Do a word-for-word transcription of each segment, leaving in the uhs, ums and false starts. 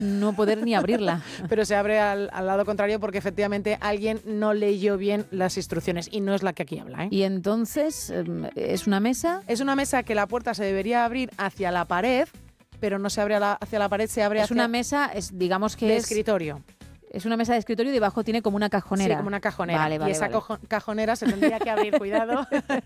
no poder ni abrirla. Pero se abre al, al lado contrario porque efectivamente alguien no leyó bien las instrucciones y no es la que aquí habla, ¿eh? Y entonces, ¿es una mesa? Es una mesa que la puerta se debería abrir hacia la pared, pero no se abre a la, hacia la pared, se abre es hacia... Es una mesa, es, digamos que de es... escritorio. Es una mesa de escritorio y debajo tiene como una cajonera. Sí, como una cajonera. Vale, vale, y esa vale. cajonera se tendría que abrir, cuidado,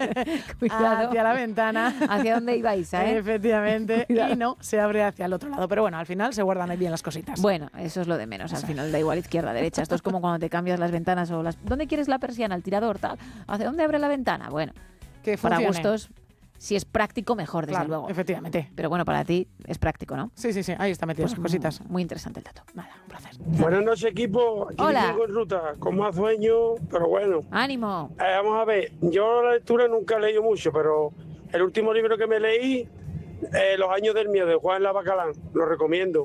cuidado, hacia la ventana. ¿Hacia dónde ibais, eh? Efectivamente. Cuidado. Y no, se abre hacia el otro lado. Pero bueno, al final se guardan ahí bien las cositas. Bueno, eso es lo de menos. Al eso. final da igual izquierda, derecha. Esto es como cuando te cambias las ventanas o las... ¿Dónde quieres la persiana? El tirador, tal. ¿Hacia dónde abre la ventana? Bueno, que para gustos... Si es práctico, mejor, desde claro, luego. Efectivamente. Pero bueno, para ti es práctico, ¿no? Sí, sí, sí. Ahí está metido pues esas cositas. Muy interesante el dato. Nada, un placer. Buenas noches, equipo. Aquí Hola. Diego en ruta, con más sueño, pero bueno. ¡Ánimo! Eh, vamos a ver, yo la lectura nunca he leído mucho, pero el último libro que me leí, eh, Los años del miedo, de Juan Lavacalán, lo recomiendo.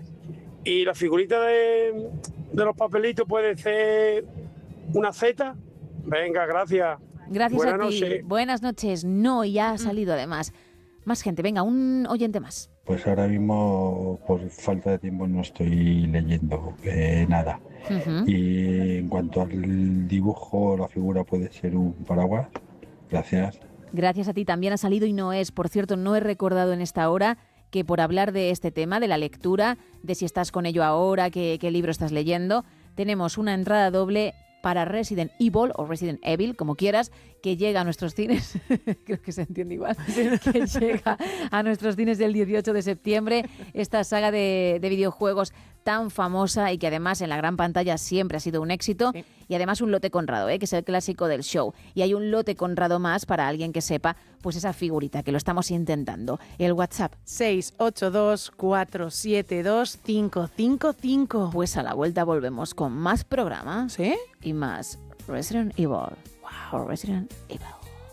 Y la figurita de, de los papelitos puede ser una Z. Venga, gracias. Gracias Buenas a ti. Noches. Buenas noches. No, ya ha salido además. Más gente, venga, un oyente más. Pues ahora mismo, por falta de tiempo, no estoy leyendo eh, nada. Uh-huh. Y en cuanto al dibujo, la figura puede ser un paraguas. Gracias. Gracias a ti. También ha salido y no es. Por cierto, no he recordado en esta hora que por hablar de este tema, de la lectura, de si estás con ello ahora, qué, qué libro estás leyendo, tenemos una entrada doble para Resident Evil o Resident Evil, como quieras, que llega a nuestros cines, creo que se entiende igual, que llega a nuestros cines el dieciocho de septiembre, esta saga de, de videojuegos tan famosa y que además en la gran pantalla siempre ha sido un éxito, sí. Y además un lote conrado, ¿eh? Que es el clásico del show, y hay un lote conrado más para alguien que sepa pues esa figurita, que lo estamos intentando. El WhatsApp seis ocho dos cuatro siete dos cinco cinco cinco. Pues a la vuelta volvemos con más programa, ¿sí? Y más Resident Evil. Wow, Resident Evil.